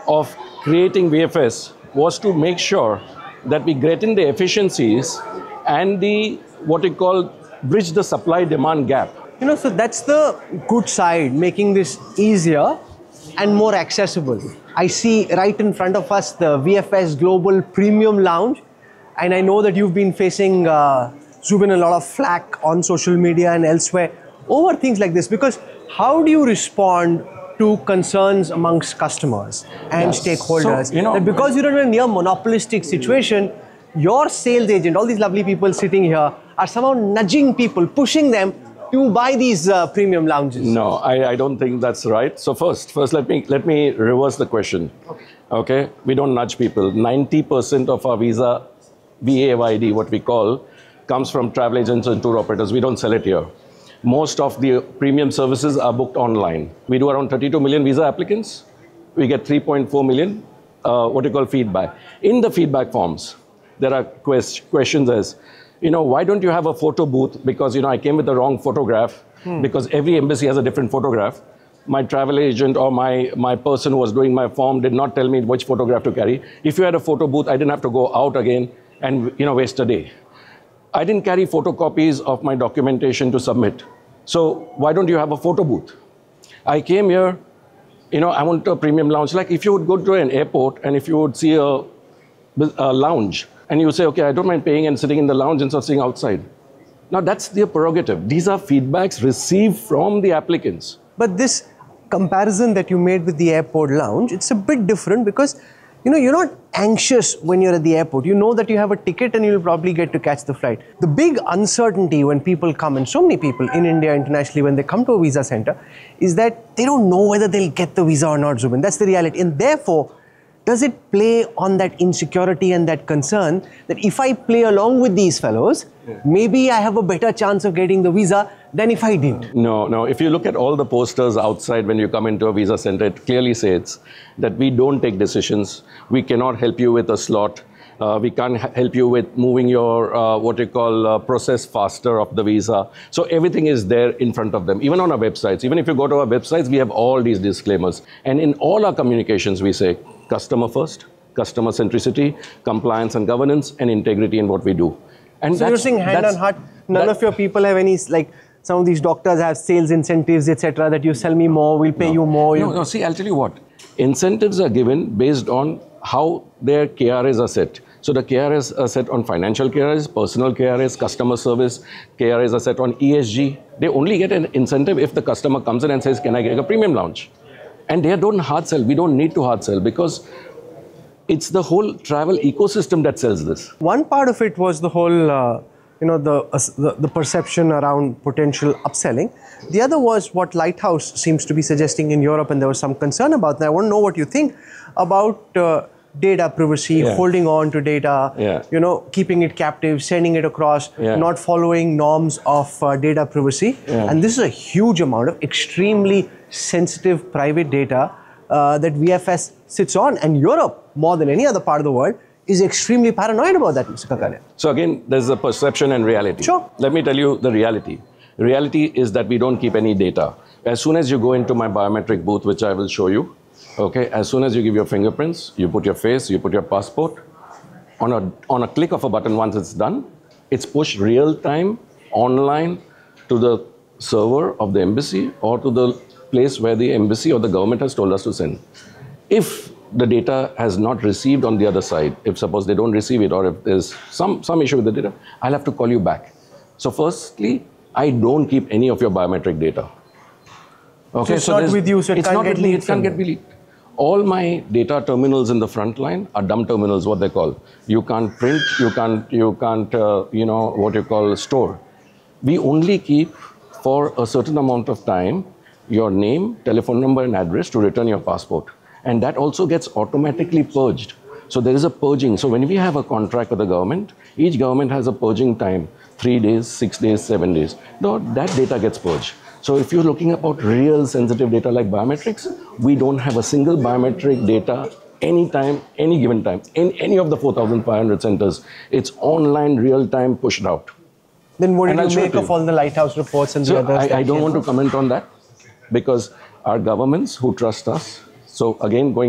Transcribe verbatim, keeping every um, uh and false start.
of creating V F S was to make sure that we get in the efficiencies and the, what we call, bridge the supply-demand gap. You know, so that's the good side, making this easier and more accessible. I see right in front of us the V F S Global Premium Lounge, and I know that you've been facing uh, Zubin a lot of flack on social media and elsewhere over things like this, because how do you respond to concerns amongst customers and yes. stakeholders? So, you know, that because you're in a near monopolistic situation, your sales agent, all these lovely people sitting here, are somehow nudging people, pushing them to buy these uh, premium lounges. No, I, I don't think that's right. So first, first let me let me reverse the question. Okay, okay? We don't nudge people. ninety percent of our visa, V A Y D, what we call, comes from travel agents and tour operators. We don't sell it here. Most of the premium services are booked online. We do around thirty-two million visa applicants. We get three point four million, uh, what you call feedback. In the feedback forms, there are quest questions as, you know, why don't you have a photo booth? Because, you know, I came with the wrong photograph, hmm. because every embassy has a different photograph. My travel agent or my, my person who was doing my form did not tell me which photograph to carry. If you had a photo booth, I didn't have to go out again and, you know, waste a day. I didn't carry photocopies of my documentation to submit. So why don't you have a photo booth? I came here, you know, I want a premium lounge. Like if you would go to an airport and if you would see a, a lounge, and you say, okay, I don't mind paying and sitting in the lounge instead of sitting outside. Now, that's their prerogative. These are feedbacks received from the applicants. But this comparison that you made with the airport lounge, it's a bit different because, you know, you're not anxious when you're at the airport. You know that you have a ticket and you'll probably get to catch the flight. The big uncertainty when people come, and so many people in India, internationally, when they come to a visa center, is that they don't know whether they'll get the visa or not, Zubin. That's the reality. And therefore, does it play on that insecurity and that concern that if I play along with these fellows, yeah. maybe I have a better chance of getting the visa than if I didn't? No, no. If you look at all the posters outside when you come into a visa center, it clearly says that we don't take decisions. We cannot help you with a slot. Uh, we can't help you with moving your, uh, what you call, uh, process faster of the visa. So everything is there in front of them, even on our websites. Even if you go to our websites, we have all these disclaimers. And in all our communications, we say customer first, customer centricity, compliance and governance, and integrity in what we do. And so you're saying hand on heart, none that, of your people have any, like, some of these doctors have sales incentives, et cetera, that you sell me more, we'll pay no, you more. No, no, see, I'll tell you what. Incentives are given based on how their K R As are set. So the K R As are set on financial K R As, personal K R As, customer service. K R As are set on E S G. They only get an incentive if the customer comes in and says, can I get a premium lounge? And they don't hard sell. We don't need to hard sell because it's the whole travel ecosystem that sells this. One part of it was the whole, uh, you know, the, uh, the, the perception around potential upselling. The other was what Lighthouse seems to be suggesting in Europe, and there was some concern about that. I want to know what you think about uh, data privacy, yeah. holding on to data, yeah. you know, keeping it captive, sending it across, yeah. not following norms of uh, data privacy. Yeah. And this is a huge amount of extremely sensitive private data uh, that V F S sits on. And Europe, more than any other part of the world, is extremely paranoid about that, Mister Kakaria. So again, there's a perception and reality. Sure. Let me tell you the reality. Reality is that we don't keep any data. As soon as you go into my biometric booth, which I will show you, okay, as soon as you give your fingerprints, you put your face, you put your passport, on a, on a click of a button, once it's done, it's pushed real time, online, to the server of the embassy or to the place where the embassy or the government has told us to send. If the data has not received on the other side, if suppose they don't receive it or if there's some, some issue with the data, I'll have to call you back. So firstly, I don't keep any of your biometric data. Okay, so it's so not with you, so it it's can't not get with me, leaked. It can't get leaked. All my data terminals in the front line are dumb terminals, what they call. You can't print, you can't, you can't, uh, you know, what you call store. We only keep for a certain amount of time your name, telephone number and address to return your passport. And that also gets automatically purged. So there is a purging. So when we have a contract with the government, each government has a purging time, three days, six days, seven days. No, that data gets purged. So if you're looking about real sensitive data like biometrics, we don't have a single biometric data anytime, any given time, in any of the four thousand five hundred centers. It's online, real time, pushed out. Then what did you make of all the Lighthouse reports and so the others? I, I don't want to comment on that because our governments who trust us, so again going